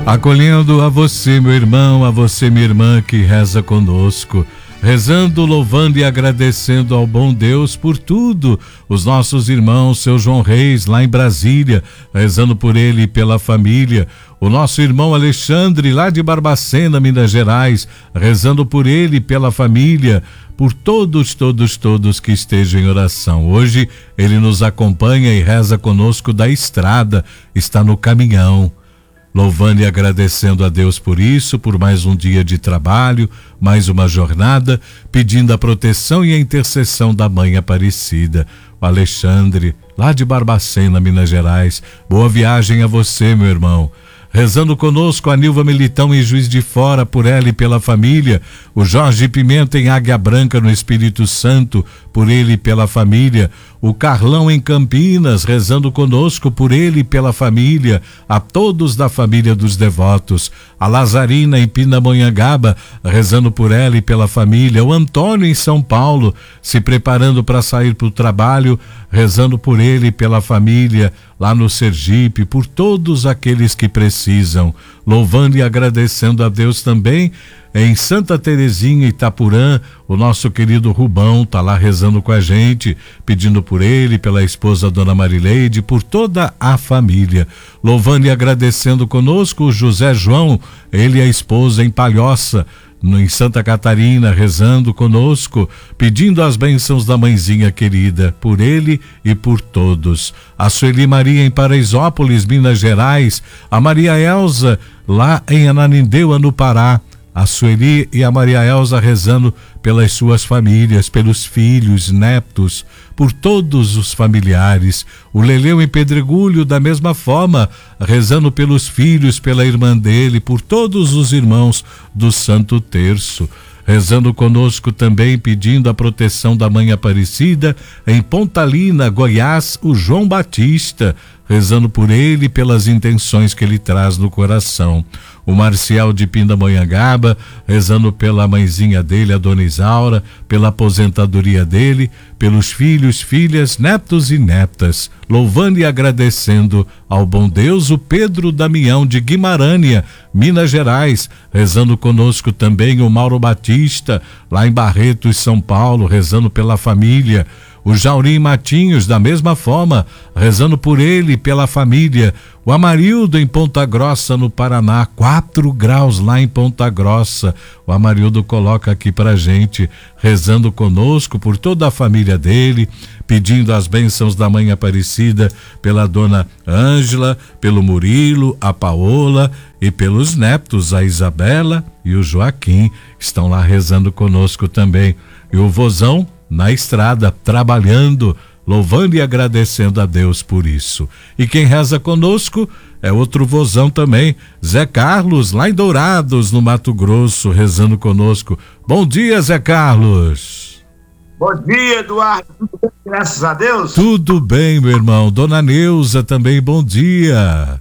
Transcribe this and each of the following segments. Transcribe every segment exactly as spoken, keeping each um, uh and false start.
Acolhendo a você, meu irmão, a você, minha irmã, que reza conosco, rezando, louvando e agradecendo ao bom Deus por tudo. Os nossos irmãos, seu João Reis, lá em Brasília, rezando por ele e pela família. O nosso irmão Alexandre, lá de Barbacena, Minas Gerais, rezando por ele e pela família. Por todos, todos, todos que estejam em oração. Hoje ele nos acompanha e reza conosco da estrada, está no caminhão. Louvando e agradecendo a Deus por isso, por mais um dia de trabalho, mais uma jornada, pedindo a proteção e a intercessão da Mãe Aparecida. O Alexandre, lá de Barbacena, Minas Gerais. Boa viagem a você, meu irmão. Rezando conosco a Nilva Militão em Juiz de Fora, por ela e pela família. O Jorge Pimenta em Águia Branca, no Espírito Santo, por ele e pela família. O Carlão em Campinas, rezando conosco por ele e pela família. A todos da família dos devotos. A Lazarina em Pindamonhangaba, rezando por ela e pela família. O Antônio em São Paulo, se preparando para sair para o trabalho, rezando por ele e pela família. Lá no Sergipe, por todos aqueles que precisam, louvando e agradecendo a Deus também. Em Santa Terezinha, Itapurã, o nosso querido Rubão tá lá rezando com a gente, pedindo por ele, pela esposa Dona Marileide, por toda a família. Louvando e agradecendo conosco o José João, ele e a esposa em Palhoça, no, em Santa Catarina, rezando conosco, pedindo as bênçãos da mãezinha querida, por ele e por todos. A Sueli Maria em Paraisópolis, Minas Gerais, a Maria Elza lá em Ananindeua, no Pará, a Sueli e a Maria Elza rezando pelas suas famílias, pelos filhos, netos, por todos os familiares. O Leleu em Pedregulho, da mesma forma, rezando pelos filhos, pela irmã dele, por todos os irmãos do Santo Terço. Rezando conosco também, pedindo a proteção da Mãe Aparecida, em Pontalina, Goiás, o João Batista, rezando por ele e pelas intenções que ele traz no coração. O Marcial de Pindamonhangaba, rezando pela mãezinha dele, a Dona Isaura, pela aposentadoria dele, pelos filhos, filhas, netos e netas, louvando e agradecendo ao bom Deus. O Pedro Damião de Guimarães, Minas Gerais, rezando conosco também. O Mauro Batista, lá em Barretos, São Paulo, rezando pela família. O Jaurim Matinhos, da mesma forma, rezando por ele e pela família. O Amarildo em Ponta Grossa, no Paraná, quatro graus lá em Ponta Grossa. O Amarildo coloca aqui pra gente, rezando conosco por toda a família dele, pedindo as bênçãos da Mãe Aparecida pela Dona Ângela, pelo Murilo, a Paola e pelos netos, a Isabela e o Joaquim, estão lá rezando conosco também. E o Vozão na estrada, trabalhando, louvando e agradecendo a Deus por isso. E quem reza conosco é outro vozão também, Zé Carlos, lá em Dourados, no Mato Grosso, rezando conosco. Bom dia, Zé Carlos. Bom dia, Eduardo. Tudo bem, graças a Deus? Tudo bem, meu irmão. Dona Neuza também, bom dia.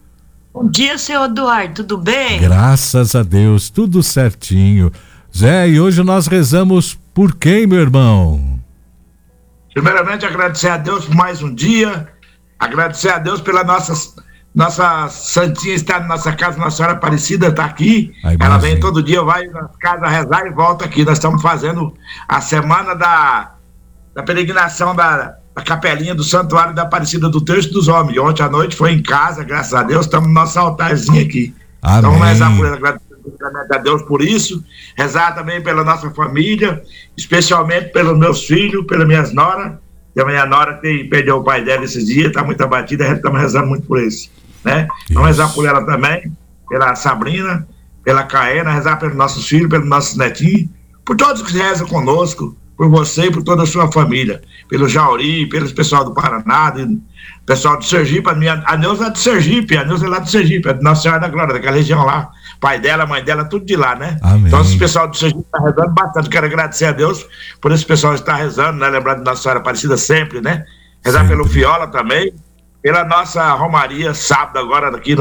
Bom dia, seu Eduardo, tudo bem? Graças a Deus, tudo certinho. Zé, e hoje nós rezamos por quem, meu irmão? Primeiramente, agradecer a Deus por mais um dia, agradecer a Deus pela nossa, nossa santinha estar na nossa casa, Nossa Senhora Aparecida está aqui. Aí, ela vem todo dia, vai na casa rezar e volta aqui. Nós estamos fazendo a semana da, da peregrinação da, da capelinha do Santuário da Aparecida do Terço dos Homens. Ontem à noite foi em casa, graças a Deus, estamos no nosso altarzinho aqui. Amém. Então vamos rezar por ela, agradecer a Deus por isso, rezar também pela nossa família, especialmente pelos meus filhos, pelas minhas noras. E a minha nora tem, perdeu o pai dela esses dias, está muito abatida, a gente está rezando muito por isso, né? Vamos rezar por ela também, pela Sabrina, pela Caena, rezar pelos nossos filhos, pelos nossos netinhos, por todos que rezam conosco, por você e por toda a sua família, pelo Jauri, pelo pessoal do Paraná, do pessoal do Sergipe. A, minha, a Neuza é de Sergipe, a Neuza é lá de Sergipe, é de Nossa Senhora da Glória, daquela região lá, pai dela, mãe dela, tudo de lá, né? Amém. Então esse pessoal do Sergipe está rezando bastante. Quero agradecer a Deus por esse pessoal estar rezando, né? Lembrando de Nossa Senhora Aparecida sempre, né? Rezar sempre pelo Fiola também, pela nossa Romaria, sábado agora aqui